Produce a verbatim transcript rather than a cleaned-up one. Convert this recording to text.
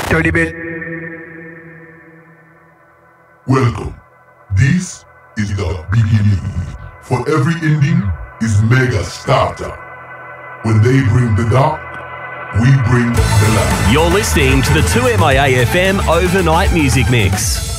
Dirty bit. Welcome. This is the beginning. For every ending is mega starter. When they bring the dark, we bring the light. You're listening to the two M I A F M Overnight Music Mix.